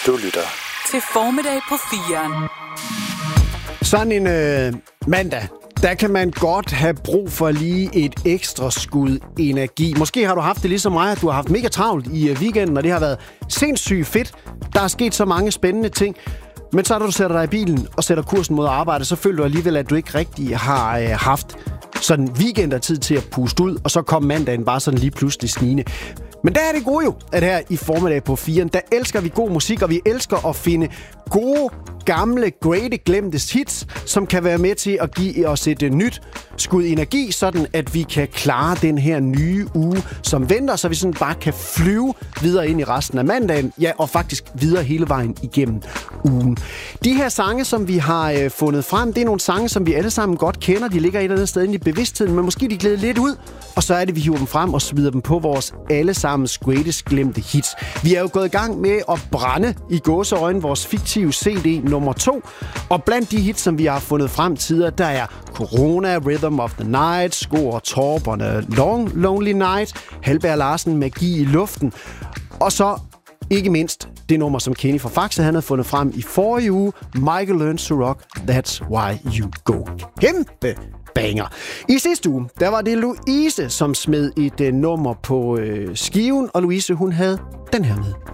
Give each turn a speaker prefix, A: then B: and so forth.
A: Du lytter
B: til Formiddag på 4'eren.
C: Sådan en mandag, der kan man godt have brug for lige et ekstra skud energi. Måske har du haft det ligesom mig, at du har haft mega travlt i weekenden, og det har været sindssygt fedt. Der er sket så mange spændende ting. Men så når du sætter dig i bilen og sætter kursen mod arbejde, så føler du alligevel, at du ikke rigtig har haft sådan weekendertid til at puste ud, og så kom mandagen bare sådan lige pludselig snigende. Men der er det gode jo, at her i Formiddag på 4'eren, der elsker vi god musik, og vi elsker at finde gode, gamle, glemte hits, som kan være med til at give os et nyt skud energi, sådan at vi kan klare den her nye uge, som venter, så vi sådan bare kan flyve videre ind i resten af mandagen, ja, og faktisk videre hele vejen igennem ugen. De her sange, som vi har fundet frem, det er nogle sange, som vi alle sammen godt kender. De ligger et eller andet sted inde i bevidstheden, men måske de glæder lidt ud, og så er det, vi hiver dem frem og smider dem på vores allesammens greatest glemte hits. Vi er jo gået i gang med at brænde i gåseøjne vores fiktive CD nummer 2, og blandt de hits, som vi har fundet frem tidligere, der er Corona, Rhythm of the Night, Sko og Torp og Long Lonely Night, Halberg Larsen, Magi i luften, og så ikke mindst det nummer, som Kenny fra Faxe han havde fundet frem i forrige uge, Michael Learns to Rock, That's Why You Go. Kæmpe banger. I sidste uge, der var det Louise, som smed et nummer på skiven, og Louise, hun havde den her med.